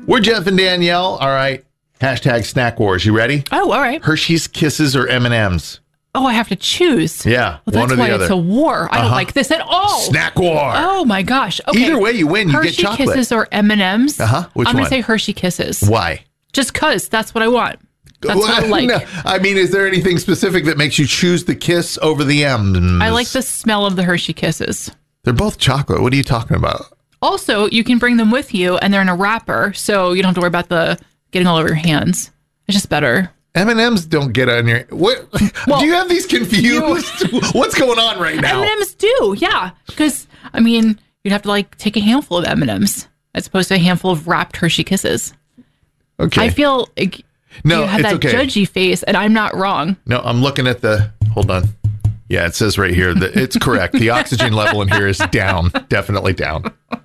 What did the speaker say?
We're Jeff and Danielle. All right. Hashtag snack wars. You ready? Oh, all right. Hershey's Kisses or M&M's? Oh, I have to choose. Yeah, well, one that's or the why other. it's a war. I don't like this at all. Snack war. Oh my gosh. Okay. Either way you win, you Hershey get chocolate. Kisses or M&M's? Which I'm one? going to say Hershey Kisses. Why? Just because. That's what I want. That's what I like. No, I mean, is there anything specific that makes you choose the Kiss over the M? I like the smell of the Hershey Kisses. They're both chocolate. What are you talking about? Also, you can bring them with you, and they're in a wrapper, so you don't have to worry about the getting all over your hands. It's just better. M&M's don't get on your... What? Well, do you have these confused? What's going on right now? M&M's do, yeah. Because, I mean, you'd have to, like, take a handful of M&M's as opposed to a handful of wrapped Hershey Kisses. Okay. I feel like no, you have it's that okay. judgy face, and I'm not wrong. No, I'm looking at the... Hold on. Yeah, it says right here that it's correct. The oxygen level in here is down. Definitely down.